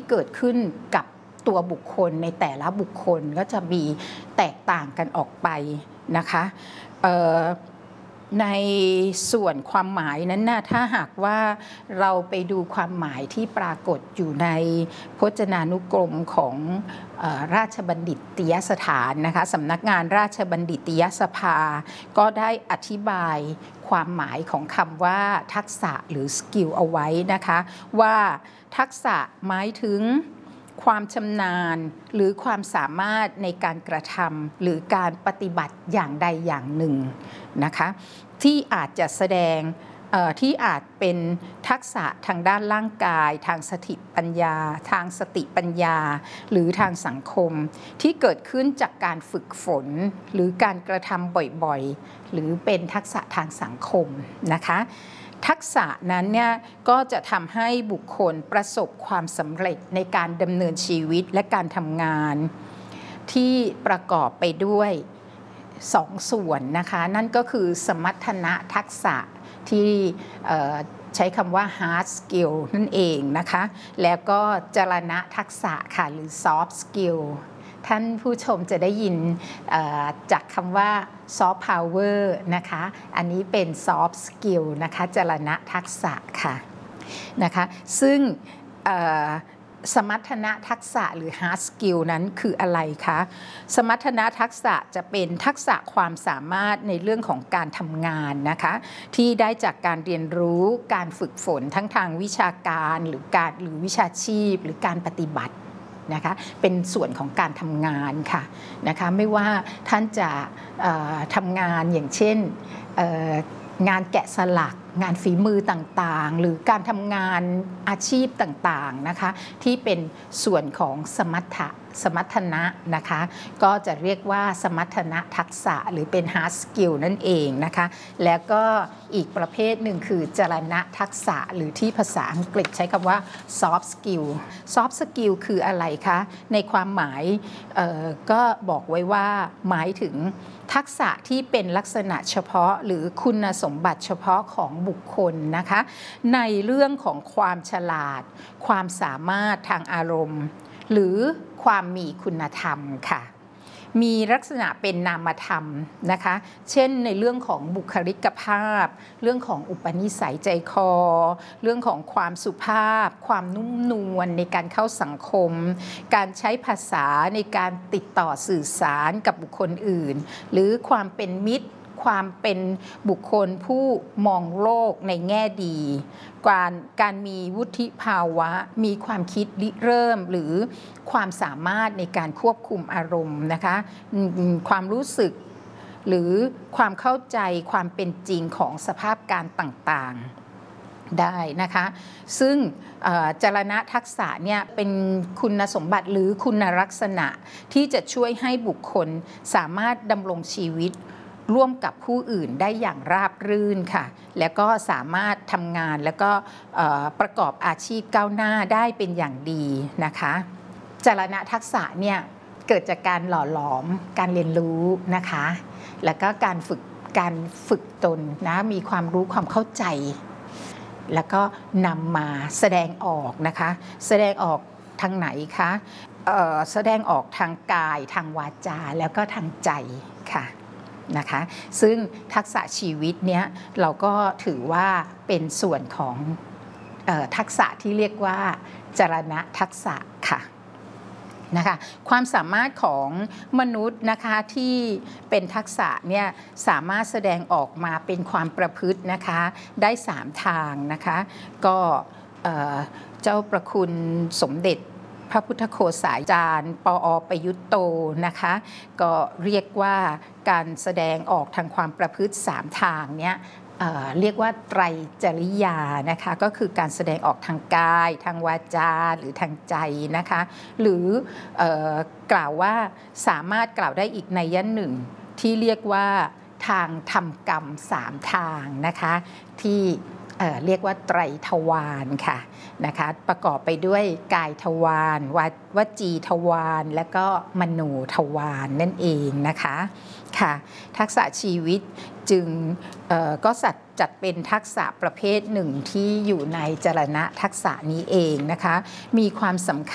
เกิดขึ้นกับตัวบุคคลในแต่ละบุคคลก็จะมีแตกต่างกันออกไปนะคะในส่วนความหมายนั้นนะถ้าหากว่าเราไปดูความหมายที่ปรากฏอยู่ในพจนานุกรมของราชบัณฑิตยสถานนะคะสำนักงานราชบัณฑิตยสภาก็ได้อธิบายความหมายของคำว่าทักษะหรือสกิลเอาไว้นะคะว่าทักษะหมายถึงความชำนาญหรือความสามารถในการกระทำหรือการปฏิบัติอย่างใดอย่างหนึ่งนะคะที่อาจจะแสดงที่อาจเป็นทักษะทางด้านร่างกายทางสติปัญญาหรือทางสังคมที่เกิดขึ้นจากการฝึกฝนหรือการกระทำบ่อยๆหรือเป็นทักษะทางสังคมนะคะทักษะนั้นเนี่ยก็จะทำให้บุคคลประสบความสำเร็จในการดำเนินชีวิตและการทำงานที่ประกอบไปด้วย2 ส่วนนะคะนั่นก็คือสมรรถนะทักษะที่ใช้คำว่า hard skill นั่นเองนะคะแล้วก็จรณะทักษะค่ะหรือ soft skill ท่านผู้ชมจะได้ยินจากคำว่า soft power นะคะอันนี้เป็น soft skill นะคะจรณะทักษะค่ะนะคะซึ่งสมรรถนะทักษะหรือ hard skill นั้นคืออะไรคะสมรรถนะทักษะจะเป็นทักษะความสามารถในเรื่องของการทำงานนะคะที่ได้จากการเรียนรู้การฝึกฝนทั้งทางวิชาการหรือวิชาชีพหรือการปฏิบัตินะคะเป็นส่วนของการทำงานค่ะนะคะไม่ว่าท่านจะทำงานอย่างเช่นงานแกะสลักงานฝีมือต่างๆหรือการทำงานอาชีพต่างๆนะคะที่เป็นส่วนของสมรรถนะนะคะก็จะเรียกว่าสมรรถนะทักษะหรือเป็น hard skill นั่นเองนะคะแล้วก็อีกประเภทหนึ่งคือจรณะทักษะหรือที่ภาษาอังกฤษใช้คำว่า soft skill soft skill คืออะไรคะในความหมายก็บอกไว้ว่าหมายถึงทักษะที่เป็นลักษณะเฉพาะหรือคุณสมบัติเฉพาะของบุคคลนะคะในเรื่องของความฉลาดความสามารถทางอารมณ์หรือความมีคุณธรรมค่ะมีลักษณะเป็นนามธรรมนะคะเช่นในเรื่องของบุคลิกภาพเรื่องของอุปนิสัยใจคอเรื่องของความสุภาพความนุ่มนวลในการเข้าสังคมการใช้ภาษาในการติดต่อสื่อสารกับบุคคลอื่นหรือความเป็นมิตรความเป็นบุคคลผู้มองโลกในแง่ดีการมีวุฒิภาวะมีความคิดริเริ่มหรือความสามารถในการควบคุมอารมณ์นะคะความรู้สึกหรือความเข้าใจความเป็นจริงของสภาพการต่างๆได้นะคะซึ่งจรณะทักษะเนี่ยเป็นคุณสมบัติหรือคุณลักษณะที่จะช่วยให้บุคคลสามารถดำรงชีวิตร่วมกับผู้อื่นได้อย่างราบรื่นค่ะแล้วก็สามารถทำงานแล้วก็ประกอบอาชีพก้าวหน้าได้เป็นอย่างดีนะคะจรณะทักษะเนี่ยเกิดจากการหล่อหลอมการเรียนรู้นะคะแล้วก็การฝึกตนนะมีความรู้ความเข้าใจแล้วก็นำมาแสดงออกนะคะแสดงออกทางไหนคะแสดงออกทางกายทางวาจาแล้วก็ทางใจค่ะนะคะซึ่งทักษะชีวิตเนี้ยเราก็ถือว่าเป็นส่วนของทักษะที่เรียกว่าจรณะทักษะค่ะนะคะความสามารถของมนุษย์นะคะที่เป็นทักษะเนี่ยสามารถแสดงออกมาเป็นความประพฤตินะคะได้3ทางนะคะก็เจ้าประคุณสมเด็จพระพุทธโฆษาจารย์ปอ.ประยุตโตนะคะก็เรียกว่าการแสดงออกทางความประพฤติ3ทางเนี้ยเรียกว่าไตรจริยานะคะก็คือการแสดงออกทางกายทางวาจาหรือทางใจนะคะหรือกล่าวว่าสามารถกล่าวได้อีกนัยหนึ่งที่เรียกว่าทางทำกรรม3ทางนะคะที่เรียกว่าไตรทวารค่ะนะคะประกอบไปด้วยกายทวารวจีทวารและก็มโนทวารนั่นเองนะคะค่ะทักษะชีวิตจึงก็จัดเป็นทักษะประเภทหนึ่งที่อยู่ในจรณะทักษะนี้เองนะคะมีความสำคัญ